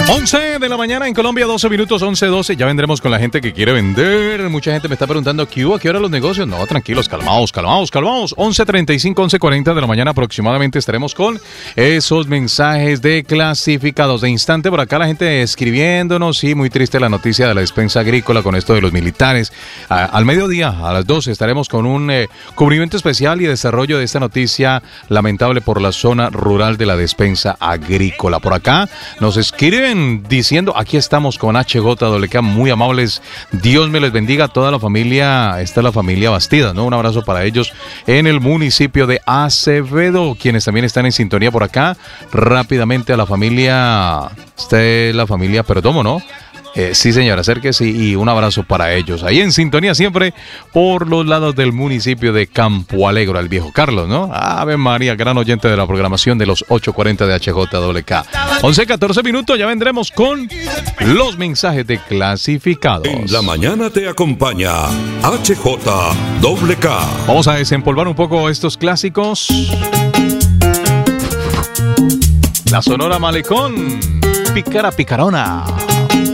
11 de la mañana en Colombia, 12 minutos, 11:12. Ya vendremos con la gente que quiere vender. Mucha gente me está preguntando, ¿qué hubo? ¿A qué hora los negocios? No, tranquilos, calmaos. 11:35, 11:40 de la mañana aproximadamente estaremos con esos mensajes de clasificados. De instante por acá la gente escribiéndonos. Sí, muy triste la noticia de la despensa agrícola con esto de los militares. Al mediodía, a las 12, estaremos con un cubrimiento especial y desarrollo de esta noticia lamentable por la zona rural de la despensa agrícola. Por acá nos escriben diciendo, aquí estamos con HJWK, muy amables, Dios me les bendiga, toda la familia, esta es la familia Bastidas, ¿no? Un abrazo para ellos en el municipio de Acevedo, quienes también están en sintonía por acá. Rápidamente a la familia, esta es la familia Perdomo, ¿no? Sí, señora, acérquese y un abrazo para ellos. Ahí en sintonía siempre por los lados del municipio de Campo Alegre, el viejo Carlos, ¿no? Ave María, gran oyente de la programación de los 8:40 de HJWK. 11:14 minutos, ya vendremos con los mensajes de clasificados. En la mañana te acompaña HJWK. Vamos a desempolvar un poco estos clásicos. La Sonora Malecón, Pícara Picarona.